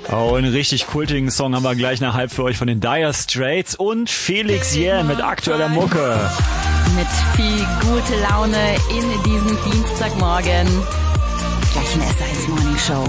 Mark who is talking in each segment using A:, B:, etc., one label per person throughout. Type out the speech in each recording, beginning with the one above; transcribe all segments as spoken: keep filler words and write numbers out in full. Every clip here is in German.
A: Oh, einen richtig kultigen Song haben wir gleich nach halb für euch von den Dire Straits und Felix Jähn mit aktueller Mucke.
B: Mit viel gute Laune in diesem Dienstagmorgen. Gleich in S eins Morning Show.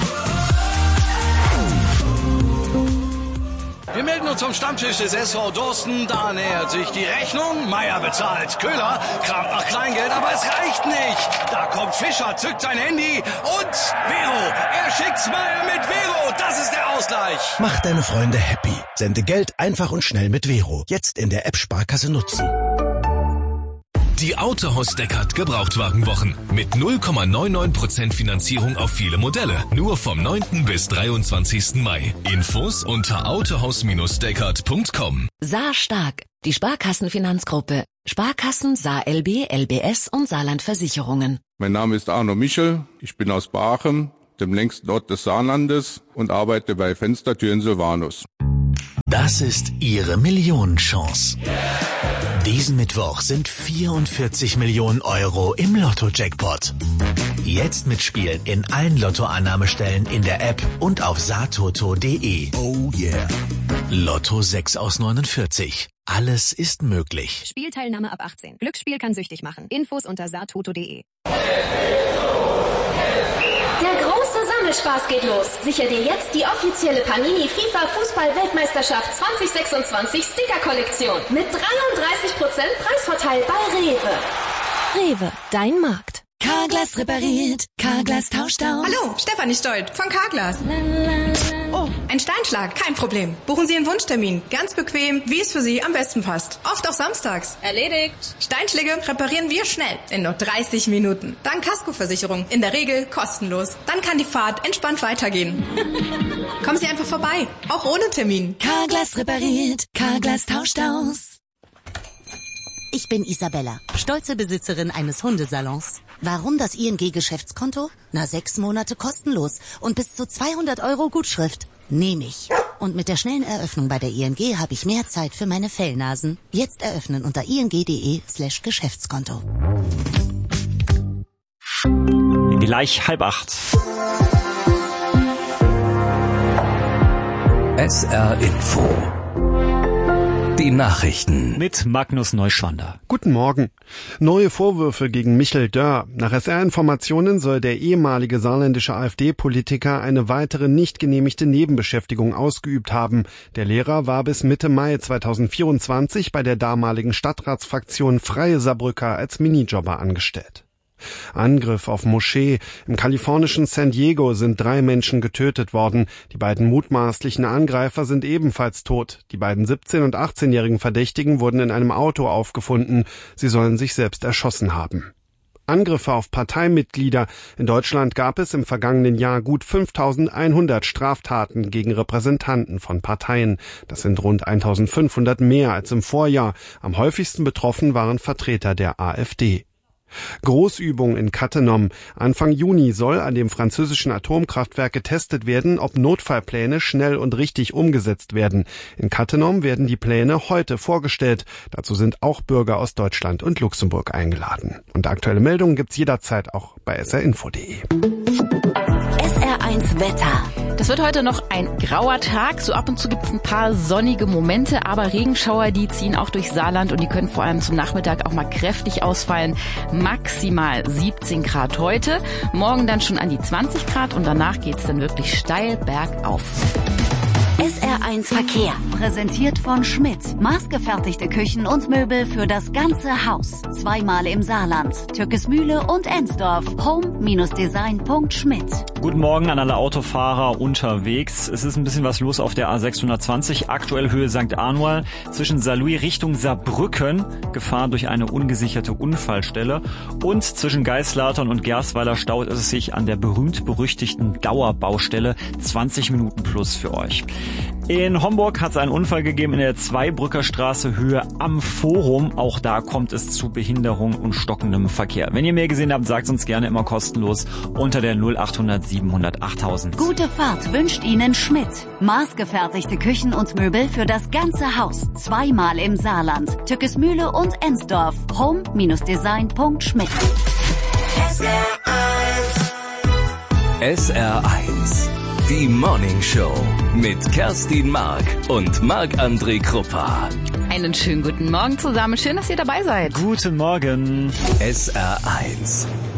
C: Wir melden uns vom Stammtisch des S V Dorsten. Da nähert sich die Rechnung. Meier bezahlt. Köhler kramt nach Kleingeld, aber es reicht nicht. Da kommt Fischer, zückt sein Handy und Vero. Er schickt's Meier mit Vero. Das ist der Ausgleich.
D: Mach deine Freunde happy. Sende Geld einfach und schnell mit Vero. Jetzt in der App Sparkasse nutzen.
E: Die Autohaus Deckert Gebrauchtwagenwochen mit null Komma neunundneunzig Prozent Finanzierung auf viele Modelle. Nur vom neunten bis dreiundzwanzigsten Mai. Infos unter autohaus Deckert Punkt com.
F: Saar Stark, die Sparkassenfinanzgruppe. Sparkassen, Saar L B, L B S und Saarland Versicherungen.
G: Mein Name ist Arno Michel, ich bin aus Baachem, dem längsten Ort des Saarlandes und arbeite bei Fenstertüren Silvanus.
D: Das ist Ihre Millionenchance. Diesen Mittwoch sind vierundvierzig Millionen Euro im Lotto-Jackpot. Jetzt mitspielen in allen Lottoannahmestellen in der App und auf saartoto punkt de. Oh yeah. Lotto sechs aus neunundvierzig. Alles ist möglich.
H: Spielteilnahme ab achtzehn. Glücksspiel kann süchtig machen. Infos unter saartoto punkt de.
I: Der große Sammelspaß geht los. Sichere dir jetzt die offizielle Panini FIFA Fußball-Weltmeisterschaft zwanzig sechsundzwanzig Sticker-Kollektion mit dreiunddreißig Prozent Preisvorteil bei Rewe.
F: Rewe, dein Markt. Carglass repariert, Carglass tauscht aus.
J: Hallo, Stefanie Stolt von Carglass. Oh, ein Steinschlag, kein Problem. Buchen Sie einen Wunschtermin, ganz bequem, wie es für Sie am besten passt. Oft auch samstags.
H: Erledigt.
J: Steinschläge reparieren wir schnell, in nur dreißig Minuten. Dank Kaskoversicherung, in der Regel kostenlos. Dann kann die Fahrt entspannt weitergehen. Kommen Sie einfach vorbei, auch ohne Termin.
F: Carglass repariert, Carglass tauscht aus.
K: Ich bin Isabella, stolze Besitzerin eines Hundesalons. Warum das I N G-Geschäftskonto? Na, sechs Monate kostenlos und bis zu zweihundert Euro Gutschrift. Nehme ich. Und mit der schnellen Eröffnung bei der I N G habe ich mehr Zeit für meine Fellnasen. Jetzt eröffnen unter ing.de slash Geschäftskonto.
A: Gleich halb acht.
D: S R Info. Die Nachrichten
A: mit Magnus Neuschwander.
L: Guten Morgen. Neue Vorwürfe gegen Michel Dörr. Nach S R-Informationen soll der ehemalige saarländische AfD-Politiker eine weitere nicht genehmigte Nebenbeschäftigung ausgeübt haben. Der Lehrer war bis Mitte Mai zweitausendvierundzwanzig bei der damaligen Stadtratsfraktion Freie Saarbrücker als Minijobber angestellt. Angriff auf Moschee. Im kalifornischen San Diego sind drei Menschen getötet worden. Die beiden mutmaßlichen Angreifer sind ebenfalls tot. Die beiden siebzehn- und achtzehnjährigen Verdächtigen wurden in einem Auto aufgefunden. Sie sollen sich selbst erschossen haben. Angriffe auf Parteimitglieder. In Deutschland gab es im vergangenen Jahr gut fünftausendeinhundert Straftaten gegen Repräsentanten von Parteien. Das sind rund eintausendfünfhundert mehr als im Vorjahr. Am häufigsten betroffen waren Vertreter der AfD. Großübung in Cattenom. Anfang Juni soll an dem französischen Atomkraftwerk getestet werden, ob Notfallpläne schnell und richtig umgesetzt werden. In Cattenom werden die Pläne heute vorgestellt. Dazu sind auch Bürger aus Deutschland und Luxemburg eingeladen. Und aktuelle Meldungen gibt's jederzeit auch bei s r info punkt de.
F: S R eins Wetter.
B: Das wird heute noch ein grauer Tag. So ab und zu gibt es ein paar sonnige Momente, aber Regenschauer, die ziehen auch durch Saarland und die können vor allem zum Nachmittag auch mal kräftig ausfallen. Maximal siebzehn Grad heute, morgen dann schon an die zwanzig Grad und danach geht's dann wirklich steil bergauf.
F: S R eins Verkehr.
K: Präsentiert von Schmidt. Maßgefertigte Küchen und Möbel für das ganze Haus. Zweimal im Saarland. Türkismühle und Ensdorf. home Design Punkt schmidt.
A: Guten Morgen an alle Autofahrer unterwegs. Es ist ein bisschen was los auf der A sechshundertzwanzig, aktuell Höhe Sankt Anual, zwischen Saarlouis Richtung Saarbrücken, Gefahr durch eine ungesicherte Unfallstelle, und zwischen Geislatern und Gersweiler staut es sich an der berühmt-berüchtigten Dauerbaustelle, zwanzig Minuten plus für euch. In Homburg hat es einen Unfall gegeben in der Zweibrücker Straße Höhe am Forum. Auch da kommt es zu Behinderung und stockendem Verkehr. Wenn ihr mehr gesehen habt, sagt uns gerne immer kostenlos unter der null achthundert siebenhundert achttausend.
K: Gute Fahrt wünscht Ihnen Schmidt. Maßgefertigte Küchen und Möbel für das ganze Haus. Zweimal im Saarland. Türkismühle und Ensdorf. home Design Punkt schmidt.
D: S R eins.
E: Die Morning Show mit Kerstin Mark und Marc-André Kruppa.
B: Einen schönen guten Morgen zusammen. Schön, dass ihr dabei seid.
A: Guten Morgen.
E: S R eins.